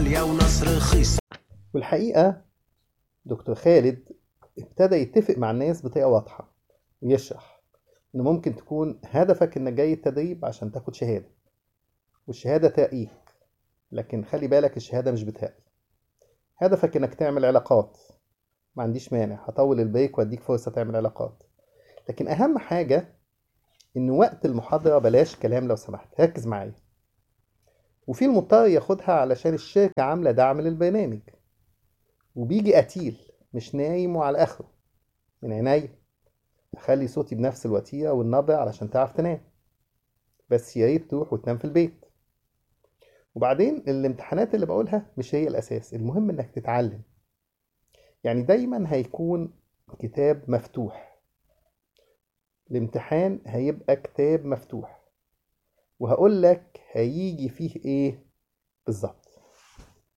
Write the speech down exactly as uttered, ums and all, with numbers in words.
غالية ونصر رخيص. والحقيقة دكتور خالد ابتدى يتفق مع الناس بطريقة واضحة ويشرح إن ممكن تكون هدفك إنك جاي التدريب عشان تاخد شهادة، والشهادة ترقيك، لكن خلي بالك الشهادة مش بترقي. هدفك إنك تعمل علاقات، ما عنديش مانع، هطول البريك واديك فرصة تعمل علاقات، لكن أهم حاجة إن وقت المحاضرة بلاش كلام لو سمحت، ركز معايا. وفي المضطر ياخدها علشان الشركة عاملة دعم للبرنامج، وبيجي قتيل مش نايم وعلى آخره. من عينيا أخلي صوتي بنفس الوتيرة والنبرة علشان تعرف تنام، بس يا ريت تروح وتنام في البيت. وبعدين الامتحانات اللي بقولها مش هي الأساس، المهم إنك تتعلم. يعني دايما هيكون كتاب مفتوح، الامتحان هيبقى كتاب مفتوح، وهقول لك هيجي فيه ايه بالظبط.